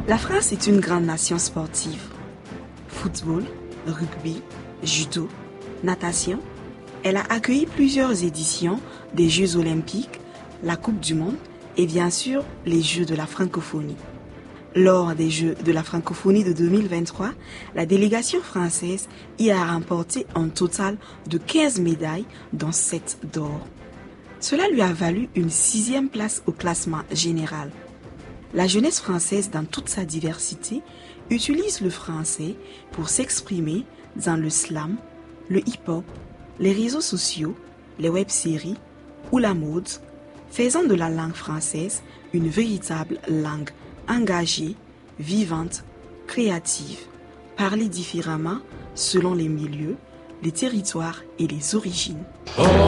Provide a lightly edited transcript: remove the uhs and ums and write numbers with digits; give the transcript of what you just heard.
La France est une grande nation sportive. Football, rugby, judo, natation. Elle a accueilli plusieurs éditions des Jeux olympiques, la Coupe du monde et bien sûr les Jeux de la francophonie. Lors des Jeux de la francophonie de 2023, la délégation française y a remporté un total de 15 médailles, dont 7 d'or. Cela lui a valu une 6e place au classement général. La jeunesse française, dans toute sa diversité, utilise le français pour s'exprimer dans le slam, le hip-hop, les réseaux sociaux, les web-séries ou la mode, faisant de la langue française une véritable langue engagée, vivante, créative, parlée différemment selon les milieux, les territoires et les origines.